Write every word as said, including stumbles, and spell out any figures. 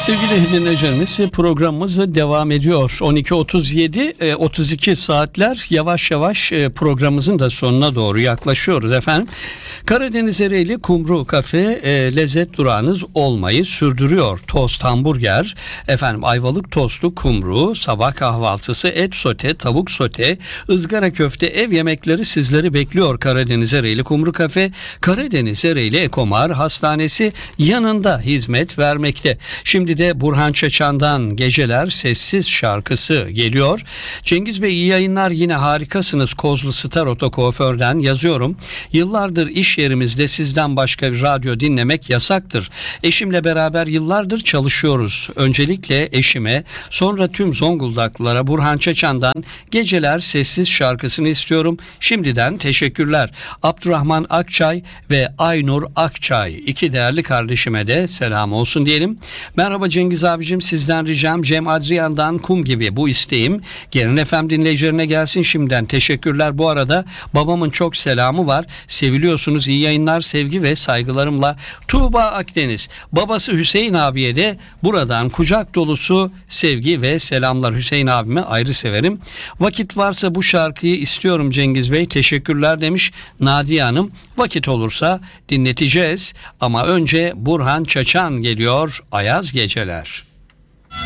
Sevgili dinleyicilerimiz, programımız devam ediyor. on iki otuz yedi otuz iki saatler, yavaş yavaş programımızın da sonuna doğru yaklaşıyoruz efendim. Karadeniz Ereğli Kumru Kafe e, lezzet durağınız olmayı sürdürüyor. Tost hamburger, efendim ayvalık tostu kumru, sabah kahvaltısı, et sote, tavuk sote, ızgara köfte, ev yemekleri sizleri bekliyor. Karadeniz Ereğli Kumru Kafe, Karadeniz Ereğli Ekomar Hastanesi yanında hizmet vermekte. Şimdi de Burhan Çeçan'dan Geceler Sessiz şarkısı geliyor. Cengiz Bey, iyi yayınlar, yine harikasınız. Kozlu Star Oto Kuaför'den yazıyorum. Yıllardır iş yerimizde sizden başka bir radyo dinlemek yasaktır. Eşimle beraber yıllardır çalışıyoruz. Öncelikle eşime, sonra tüm Zonguldaklılara Burhan Çeçan'dan Geceler Sessiz şarkısını istiyorum. Şimdiden teşekkürler. Abdurrahman Akçay ve Aynur Akçay, iki değerli kardeşime de selam olsun diyelim. Merhaba Cengiz abicim, sizden ricam Cem Adrian'dan Kum Gibi bu isteğim Gelin F M dinleyicilerine gelsin şimdiden. Teşekkürler. Bu arada babamın çok selamı var. Seviliyorsunuz. İyi yayınlar, sevgi ve saygılarımla. Tuğba Akdeniz. Babası Hüseyin abiye de buradan kucak dolusu sevgi ve selamlar. Hüseyin abime ayrı severim. Vakit varsa bu şarkıyı istiyorum Cengiz Bey. Teşekkürler demiş Nadiye Hanım. Vakit olursa dinleteceğiz ama önce Burhan Çeçan geliyor. Ayaz Geceler.